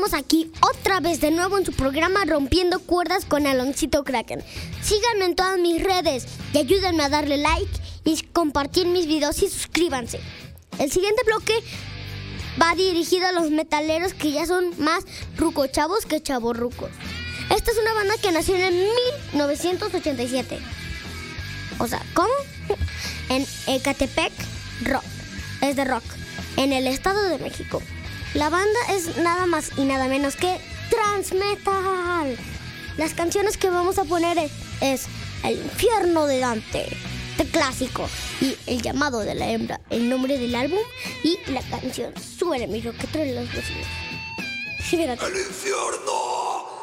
estamos aquí otra vez de nuevo en su programa Rompiendo Cuerdas con Aloncito Kraken. Síganme en todas mis redes y ayúdenme a darle like y compartir mis videos y suscríbanse. El siguiente bloque va dirigido a los metaleros que ya son más rucochavos que chavorrucos. Esta es una banda que nació en 1987. O sea, ¿cómo? En Ecatepec, rock. Es de rock, en el Estado de México. La banda es nada más y nada menos que Transmetal. Las canciones que vamos a poner es El infierno de Dante, de clásico, y El llamado de la hembra, el nombre del álbum, y la canción Súbele mi roquetero de los vecinos. Sí, mira. ¡El infierno!